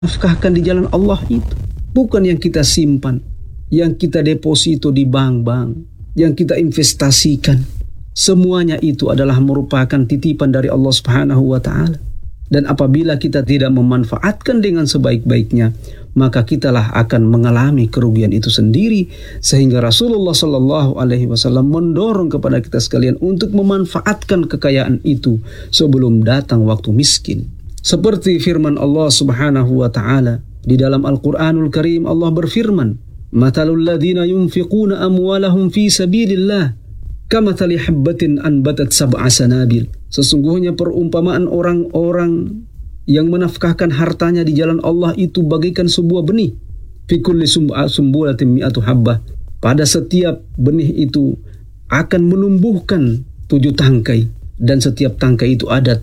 nafkahkan di jalan Allah itu. Bukan yang kita simpan, yang kita deposito di bank-bank, yang kita investasikan. Semuanya itu adalah merupakan titipan dari Allah Subhanahu wa Ta'ala. Dan apabila kita tidak memanfaatkan dengan sebaik-baiknya, maka kitalah akan mengalami kerugian itu sendiri. Sehingga Rasulullah Sallallahu Alaihi Wasallam mendorong kepada kita sekalian untuk memanfaatkan kekayaan itu sebelum datang waktu miskin. Seperti firman Allah Subhanahu wa Ta'ala di dalam Al-Qur'anul Karim, Allah berfirman, "Matalul ladzina yunfiquna amwalahum fi sabilillah kamathali habbatin anbatat sab'a sanabil." Sesungguhnya perumpamaan orang-orang yang menafkahkan hartanya di jalan Allah itu bagaikan sebuah benih. Fi kulli sumbulatin mi'atu habbah. Pada setiap benih itu akan menumbuhkan 7 tangkai, dan setiap tangkai itu ada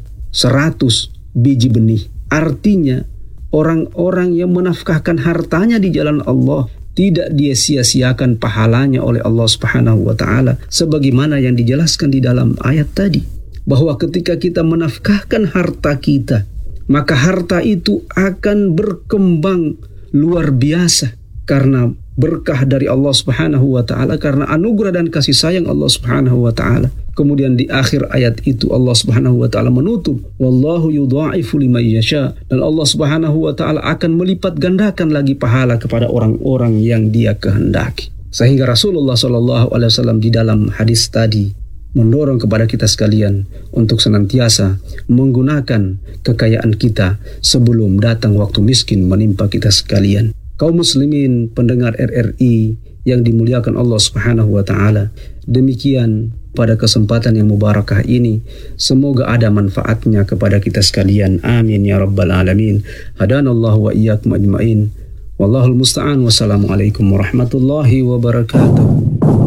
100 biji benih. Artinya orang-orang yang menafkahkan hartanya di jalan Allah tidak dia sia-siakan pahalanya oleh Allah Subhanahu wa Ta'ala, sebagaimana yang dijelaskan di dalam ayat tadi, bahwa ketika kita menafkahkan harta kita, maka harta itu akan berkembang luar biasa karena berkah dari Allah Subhanahu wa Ta'ala, karena anugerah dan kasih sayang Allah Subhanahu wa Ta'ala. Kemudian di akhir ayat itu Allah Subhanahu wa Ta'ala menutup, wallahu yudha'ifu liman yasha, dan Allah Subhanahu wa Ta'ala akan melipat gandakan lagi pahala kepada orang-orang yang Dia kehendaki. Sehingga Rasulullah Sallallahu Alaihi Wasallam di dalam hadis tadi mendorong kepada kita sekalian untuk senantiasa menggunakan kekayaan kita sebelum datang waktu miskin menimpa kita sekalian. Kaum muslimin pendengar RRI yang dimuliakan Allah Subhanahu wa Ta'ala, demikian pada kesempatan yang mubarakah ini, semoga ada manfaatnya kepada kita sekalian. Amin ya rabbal alamin. Hadanallahu wa iyyakum ajmain. Wallahul musta'an. Wassalamualaikum warahmatullahi wabarakatuh.